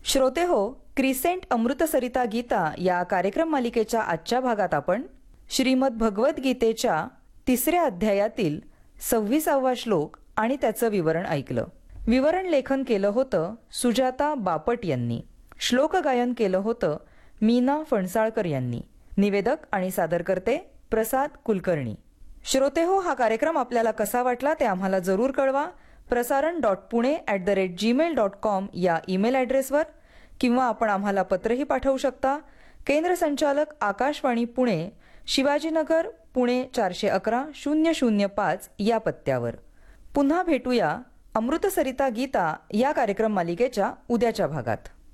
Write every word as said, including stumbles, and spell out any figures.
श्रोते हो, क्रिसेंट अमृतसरिता गीता या कार्यक्रम मालिकेच्या आजच्या भागात आपण श्रीमद भगवद्गीतेच्या तिसऱ्या अध्यायातील सव्वीसावा श्लोक आणि त्याचं विवरण ऐकलं. विवरण लेखन केलं होतं सुजाता बापट यांनी. श्लोक गायन केलं होतं मीना फणसाळकर यांनी. निवेदक आणि सादरकर्ते प्रसाद कुलकर्णी. श्रोते हो, हा कार्यक्रम आपल्याला कसा वाटला ते आम्हाला जरूर कळवा. प्रसारण dot Pune at the rate Gmail dot com या ईमेल ॲड्रेसवर, किंवा आपण आम्हाला पत्रही पाठवू शकता. केंद्र संचालक आकाशवाणी पुणे, शिवाजीनगर, पुणे चारशे अकरा शून्य शून्य पाच या पत्त्यावर. पुन्हा भेटूया अमृतसरिता गीता या कार्यक्रम मालिकेच्या उद्याच्या भागात.